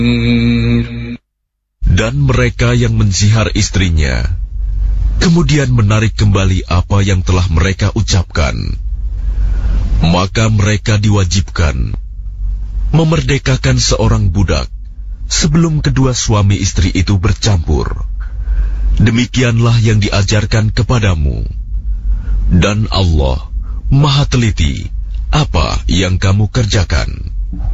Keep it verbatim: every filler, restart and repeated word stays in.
Dan mereka yang menzihar istrinya, kemudian menarik kembali apa yang telah mereka ucapkan, maka mereka diwajibkan memerdekakan seorang budak sebelum kedua suami istri itu bercampur. Demikianlah yang diajarkan kepadamu. Dan Allah Maha teliti apa yang kamu kerjakan.